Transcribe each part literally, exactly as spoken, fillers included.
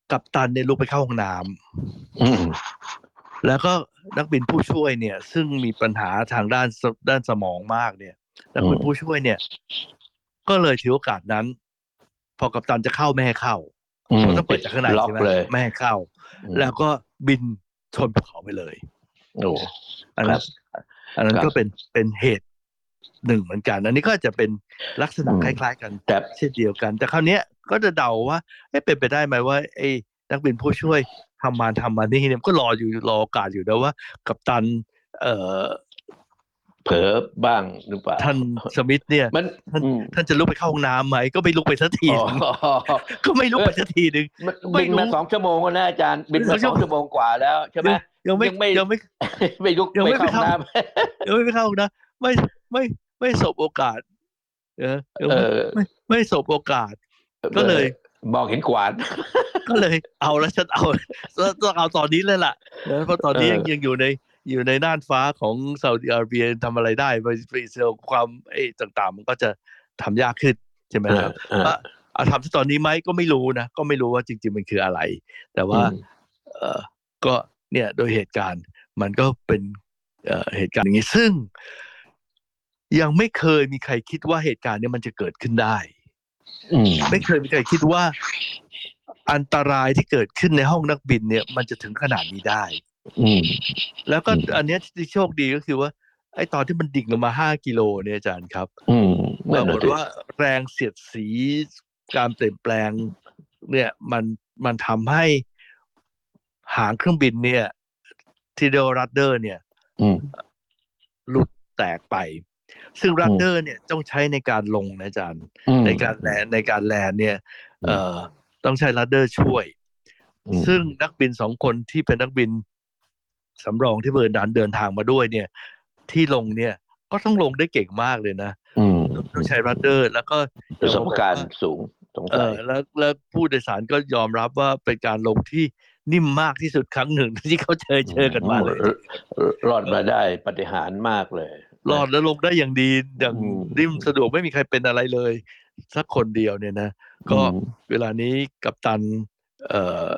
กัปตันเนี่ยลุกไปเข้าห้องน้ำแล้วก็นักบินผู้ช่วยเนี่ยซึ่งมีปัญหาทางด้านด้านสมองมากเนี่ยนักบินผู้ช่วยเนี่ยก็เลยถือโอกาสนั้นพอกัปตันจะเข้าไม่ให้เข้าเพราะต้องเปิดจากข้างในใช่ไหมไม่ให้เข้าแล้วก็บินชนภูเขาไปเลยโอ้อันนั้นอันนั้นก็เป็นเป็นเหตุหนึ่งเหมือนกันอันนี้ก็จะเป็นลักษณะคล้ายๆกันเช่นเดียวกันแต่คราวนี้ก็จะเดาว่าเป็นไปได้ไหมว่าไอ้นักบินผู้ช่วยทำมาทำมานี่เนี่ยก็รออยู่รอโอกาสอยู่นะว่ากัปตันเอ่อเผลอบ้างหรือเปล่าท่านสมิธเนี่ยท่านท่านจะลุกไปเข้าห้องน้ำไหมก็ไม่ลุกไปสักทีก็ไม่ลุกไปสักทีหนึ่งบินมาสองชั่วโมงแล้วนะอาจารย์บินมาสองชั่วโมงกว่าแล้วใช่ไหมยังไม่ยังไม่ไม่ลุกไปเข้าห้องน้ำยังไม่ไปเข้าห้องน้ำไม่ไม่ไม่สบโอกาสเออไม่ไม่สบโอกาสก็เลยมองเห็นกวาดก็เลยเอาแล้วฉันเอาต้องเอาตอนนี้เลยล่ะเพราะตอนนี้ยังยังอยู่ในอยู่ในน่านฟ้าของซาอุดิอาระเบียทำอะไรได้ไปเซลความไอ้ต่างๆมันก็จะทำยากขึ้นใช่ไหมครับว่าเอาทำตอนนี้ไหมก็ไม่รู้นะก็ไม่รู้ว่าจริงๆมันคืออะไรแต่ว่าเออก็เนี่ยโดยเหตุการณ์มันก็เป็นเอ่อเหตุการณ์อย่างนี้ซึ่งยังไม่เคยมีใครคิดว่าเหตุการณ์นี้มันจะเกิดขึ้นได้ไม่เคยมีใครคิดว่าอันตรายที่เกิดขึ้นในห้องนักบินเนี่ยมันจะถึงขนาดนี้ได้แล้วก็อันนี้ที่โชคดีก็คือว่าไอ้ตอนที่มันดิ่งลงมาห้ากิโลเนี่ยอาจารย์ครับปรากฏว่าแรงเสียดสีการเปลี่ยนแปลงเนี่ยมันมันทำให้หางเครื่องบินเนี่ยที่เรียกว่ารัดเดอร์เนี่ยหลุดแตกไปซึ่งรัดเดอร์เนี่ยต้องใช้ในการลงนะอาจารย์ในการแลนในการแลนเนี่ยเอ่อต้องใช้รัดเดอร์ช่วยซึ่งนักบินสองคนที่เป็นนักบินสำรองที่เบิร์นดันเดินทางมาด้วยเนี่ยที่ลงเนี่ยก็ต้องลงได้เก่งมากเลยนะต้องใช้รัดเดอร์แล้วก็ประสบการณ์สูงสงสัยแล้วแล้วผู้โดยสารก็ยอมรับว่าเป็นการลงที่นิ่มมากที่สุดครั้งหนึ่งที่เขาเจอเจอกันมาเลยรอดมาได้ปาฏิหาริย์มากเลยรอดแล้วลงได้อย่างดีอย่างนิ่มสะดวกไม่มีใครเป็นอะไรเลยสักคนเดียวเนี่ยนะก็เวลานี้กัปตันเอ่อ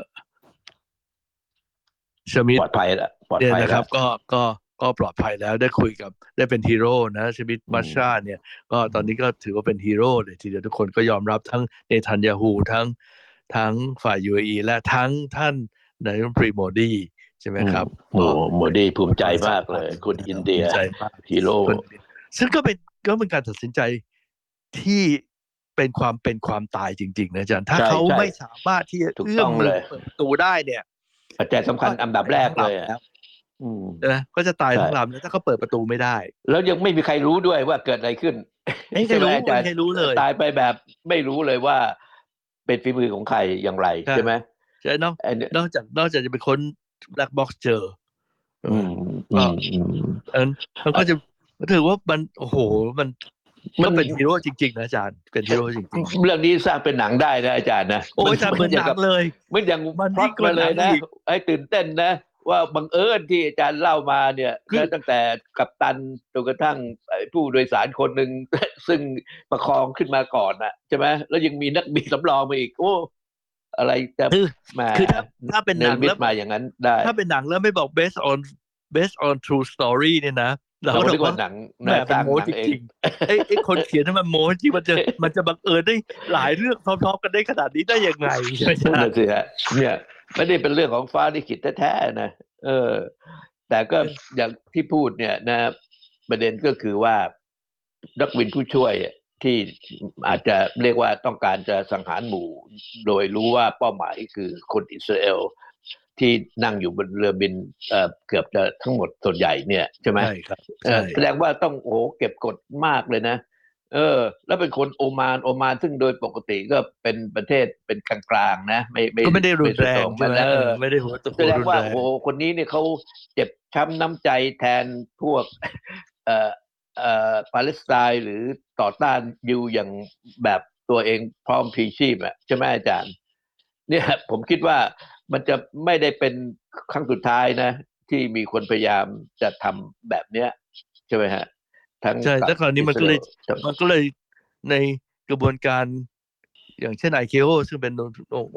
ชมิธปลอดภัยแล้วปลอดภัยนะครับก็ก็ก็ปลอดภัยแล้วได้คุยกับได้เป็นฮีโร่นะชมิธมัชชาเนี่ยก็ตอนนี้ก็ถือว่าเป็นฮีโร่เลยทีเดียวทุกคนก็ยอมรับทั้งเนทันยาฮูทั้งทั้งฝ่าย ยู เอ อี และทั้งท่านนายกรัฐมนตรีโมดีใช่ไหมครับโอ้โมดีภูมิใจมากเลยคนอินเดียฮีโร่ซึ่งก็เป็นก็เป็นการตัดสินใจที่เป็นความเป็นความตายจริงๆนะอาจารย์ถ้าเขาไม่สามารถที่จะเอื้อมมือเปิดประตูได้เนี่ยปัจจัยสำคัญอันดับแรกเลยนะก็จะตายทั้งลำถ้าเขาเปิดประตูไม่ได้แล้วยังไม่มีใครรู้ด้วยว่าเกิดอะไรขึ้นไม่ใช่รู้ไม่ใช่รู้เลยตายไปแบบไม่รู้เลยว่าเป็นฝีมือของใครอย่างไรใช่ไหมใช่นอกนอกจากนอกจากจะเป็นคนแบล็คบ็อกซ์เจอก็อันมันก็จะถือว่ามันโอ้โหมันมันเป็นฮีโร่จริงๆนะอาจารย์เป็นฮีโร่จริงๆเรื่องนี้สร้างเป็นหนังได้นะอาจารย์นะโอ้ยอาจารย์เหมือนหนังเลยมันอย่างพล็อตมาเลยนะให้ตื่นเต้นนะว่าบังเอิญที่อาจารย์เล่ามาเนี่ยตั้งแต่กัปตันจนกระทั่งผู้โดยสารคนหนึ่งซึ่งประคองขึ้นมาก่อนนะใช่ไหมแล้วยังมีนักบินสำรองมาอีกโอ้อะไรจะมาคือถ้าถ้าเป็นหนังแล้วมาอย่างนั้นได้ถ้าเป็นหนังแล้วไม่บอก based on based on true story เนี่ยนะเราก็เรียกว่าหนังแบบโม้จริงๆไอ้ไอ้คนเขียนให้มันโม้จริงมันจะมันจะบังเอิญได้หลายเรื่องพร้อมๆกันได้ขนาดนี้ได้ยังไงใช่ไหมนั่นสิฮะเนี่ยไม่ได้เป็นเรื่องของฟ้าลิขิตแท้ๆนะเออแต่ก็อย่างที่พูดเนี่ยนะประเด็นก็คือว่านักบินผู้ช่วยที่อาจจะเรียกว่าต้องการจะสังหารหมู่โดยรู้ว่าเป้าหมายคือคนอิสราเอลที่นั่งอยู่บนเรือบินเอ่อเกือบจะทั้งหมดส่วนใหญ่เนี่ยใช่ไหมใช่ครับแสดงว่าต้องโอ้เก็บกดมากเลยนะเออแล้วเป็นคนโอมานโอมานซึ่งโดยปกติก็เป็นประเทศเป็นกลางๆนะไม่ไม่ไม่ได้รุนแรงใช่ไหมไม่ได้หัวตะโกนรุนแรงแสดงว่าโอ้คนนี้เนี่ยเขาเจ็บช้ำน้ำใจแทนพวกเอ่อเอ่อปาเลสไตน์หรือต่อต้านยูอย่างแบบตัวเองพร้อมพลีชีพอ่ะใช่ไหมอาจารย์เนี่ยผมคิดว่ามันจะไม่ได้เป็นครั้งสุดท้ายนะที่มีคนพยายามจะทำแบบเนี้ยใช่ไหมฮะทั้งใช่แล้วคราวนี้มันก็เลยมันก็เลยในกระบวนการอย่างเช่นไอเคโอซึ่งเป็น